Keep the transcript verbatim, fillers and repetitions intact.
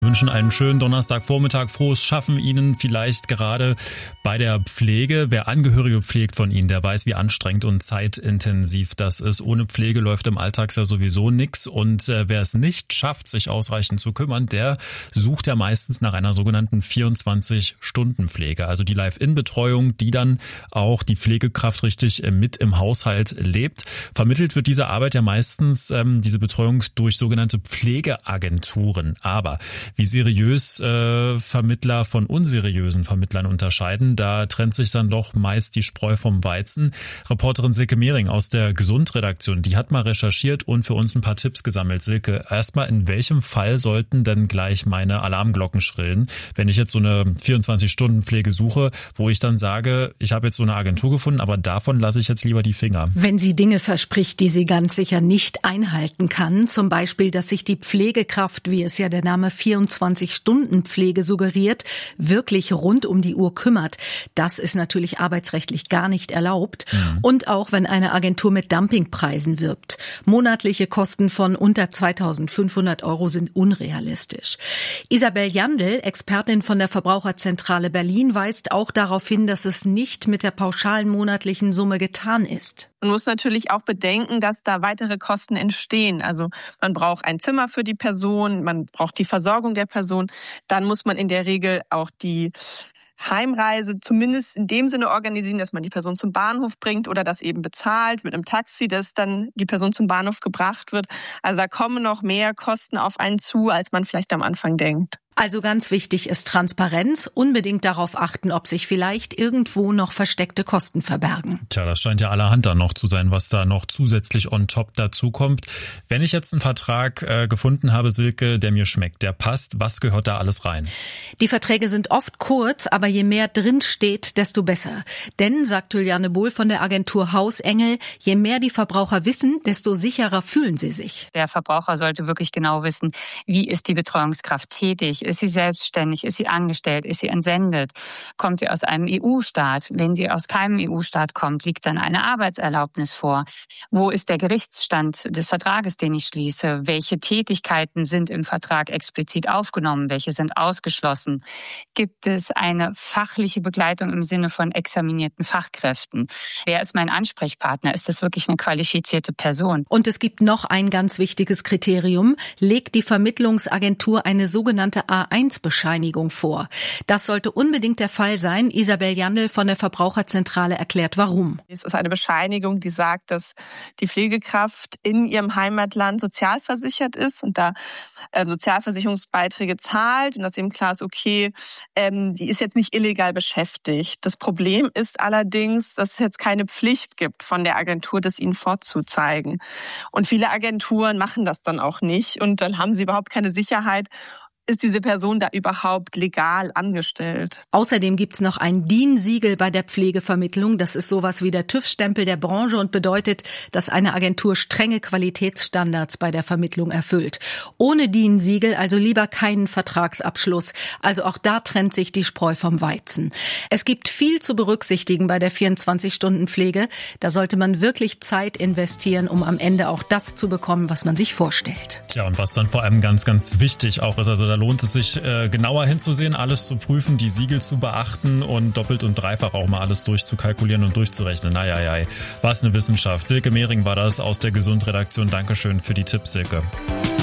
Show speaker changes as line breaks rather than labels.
wünschen einen schönen Donnerstagvormittag, frohes Schaffen Ihnen vielleicht gerade bei der Pflege. Wer Angehörige pflegt von Ihnen, der weiß, wie anstrengend und zeitintensiv das ist. Ohne Pflege läuft im Alltag ja sowieso nichts. Und äh, wer es nicht schafft, sich ausreichend zu kümmern, der sucht ja meistens nach einer sogenannten vierundzwanzig-Stunden-Pflege. Also die Live-In-Betreuung, die dann auch die Pflegekraft richtig äh, mit im Haushalt lebt. Vermittelt wird diese Arbeit ja meistens, ähm, diese Betreuung, durch sogenannte Pflegeagenturen. Aber wie seriös äh, Vermittler von unseriösen Vermittlern unterscheiden, da trennt sich dann doch meist die Spreu vom Weizen. Reporterin Silke Mehring aus der Gesundredaktion, die hat mal recherchiert und für uns ein paar Tipps gesammelt. Silke, erstmal, in welchem Fall sollten denn gleich meine Alarmglocken schrillen, wenn ich jetzt so eine vierundzwanzig-Stunden-Pflege suche, wo ich dann sage, ich habe jetzt so eine Agentur gefunden, aber davon lasse ich jetzt lieber die Finger.
Wenn sie Dinge verspricht, die sie ganz sicher nicht einhalten kann, zum Beispiel, dass sich die Pflegekraft, wie es ja der Name vierundzwanzig-Stunden-Pflege suggeriert, wirklich rund um die Uhr kümmert. Das ist natürlich arbeitsrechtlich gar nicht erlaubt. Mhm. Und auch wenn eine Agentur mit Dumpingpreisen wirbt. Monatliche Kosten von unter zweitausendfünfhundert Euro sind unrealistisch. Isabel Jandl, Expertin von der Verbraucherzentrale Berlin, weist auch darauf hin, dass es nicht mit der pauschalen monatlichen Summe getan ist.
Man muss natürlich auch bedenken, dass da weitere Kosten entstehen. Also man braucht ein Zimmer für die Person, man braucht die Versorgung der Person. Dann muss man in der Regel auch die Heimreise zumindest in dem Sinne organisieren, dass man die Person zum Bahnhof bringt oder das eben bezahlt mit einem Taxi, dass dann die Person zum Bahnhof gebracht wird. Also da kommen noch mehr Kosten auf einen zu, als man vielleicht am Anfang denkt.
Also ganz wichtig ist Transparenz, unbedingt darauf achten, ob sich vielleicht irgendwo noch versteckte Kosten verbergen.
Tja, das scheint ja allerhand dann noch zu sein, was da noch zusätzlich on top dazu kommt. Wenn ich jetzt einen Vertrag äh, gefunden habe, Silke, der mir schmeckt, der passt, was gehört da alles rein?
Die Verträge sind oft kurz, aber je mehr drin steht, desto besser. Denn, sagt Juliane Bohl von der Agentur Hausengel, je mehr die Verbraucher wissen, desto sicherer fühlen sie sich.
Der Verbraucher sollte wirklich genau wissen, wie ist die Betreuungskraft tätig? Ist sie selbstständig? Ist sie angestellt? Ist sie entsendet? Kommt sie aus einem E U-Staat? Wenn sie aus keinem E U-Staat kommt, liegt dann eine Arbeitserlaubnis vor? Wo ist der Gerichtsstand des Vertrages, den ich schließe? Welche Tätigkeiten sind im Vertrag explizit aufgenommen? Welche sind ausgeschlossen? Gibt es eine fachliche Begleitung im Sinne von examinierten Fachkräften? Wer ist mein Ansprechpartner? Ist das wirklich eine qualifizierte Person?
Und es gibt noch ein ganz wichtiges Kriterium. Legt die Vermittlungsagentur eine sogenannte A eins Bescheinigung vor. Das sollte unbedingt der Fall sein. Isabel Jandl von der Verbraucherzentrale erklärt, warum.
Es ist eine Bescheinigung, die sagt, dass die Pflegekraft in ihrem Heimatland sozialversichert ist und da äh, Sozialversicherungsbeiträge zahlt und dass eben klar ist, okay, ähm, die ist jetzt nicht illegal beschäftigt. Das Problem ist allerdings, dass es jetzt keine Pflicht gibt von der Agentur, das ihnen vorzuzeigen. Und viele Agenturen machen das dann auch nicht und dann haben sie überhaupt keine Sicherheit, ist diese Person da überhaupt legal angestellt.
Außerdem gibt's noch ein D I N-Siegel bei der Pflegevermittlung. Das ist sowas wie der TÜV-Stempel der Branche und bedeutet, dass eine Agentur strenge Qualitätsstandards bei der Vermittlung erfüllt. Ohne D I N-Siegel also lieber keinen Vertragsabschluss. Also auch da trennt sich die Spreu vom Weizen. Es gibt viel zu berücksichtigen bei der vierundzwanzig-Stunden-Pflege. Da sollte man wirklich Zeit investieren, um am Ende auch das zu bekommen, was man sich vorstellt.
Tja, und was dann vor allem ganz, ganz wichtig auch ist, also da lohnt es sich äh, genauer hinzusehen, alles zu prüfen, die Siegel zu beachten und doppelt und dreifach auch mal alles durchzukalkulieren und durchzurechnen. Naja, ja, was eine Wissenschaft. Silke Mehring war das aus der Gesundredaktion. Dankeschön für die Tipps, Silke.